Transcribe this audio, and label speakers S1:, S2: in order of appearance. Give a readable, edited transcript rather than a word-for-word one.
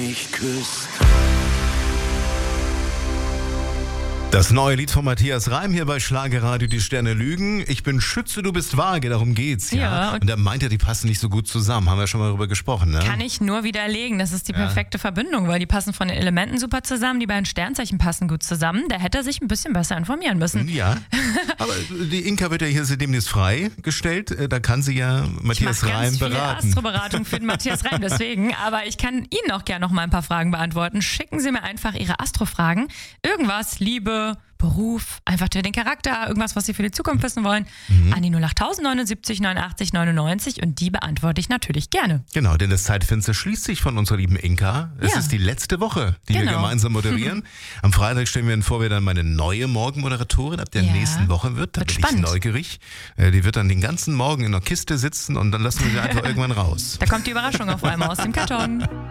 S1: mich küsst.
S2: Das neue Lied von Matthias Reim hier bei Schlagerradio, die Sterne lügen. Ich bin Schütze, du bist vage, darum geht's. Ja. Und er meint ja, die passen nicht so gut zusammen. Haben wir schon mal darüber gesprochen, ne?
S3: Kann ich nur widerlegen. Das ist die perfekte Verbindung, weil die passen von den Elementen super zusammen. Die beiden Sternzeichen passen gut zusammen. Da hätte er sich ein bisschen besser informieren müssen.
S2: Ja, aber die Inka wird ja hier demnächst freigestellt. Da kann sie ja Matthias Reim beraten.
S3: Ich mache Astroberatung für den Matthias Reim, deswegen. Aber ich kann Ihnen auch gerne noch mal ein paar Fragen beantworten. Schicken Sie mir einfach Ihre Astrofragen. Irgendwas, Liebe, Beruf, einfach den Charakter, irgendwas, was Sie für die Zukunft wissen wollen, an die 08000 79 89 99 und die beantworte ich natürlich gerne.
S2: Genau, denn das Zeitfenster schließt sich von unserer lieben Inka. Es ist die letzte Woche, die wir gemeinsam moderieren. Am Freitag stellen wir Ihnen vor, wer dann meine neue Morgenmoderatorin ab der nächsten Woche wird. Da bin ich neugierig. Die wird dann den ganzen Morgen in der Kiste sitzen und dann lassen wir sie einfach irgendwann raus.
S3: Da kommt die Überraschung auf einmal aus dem Karton.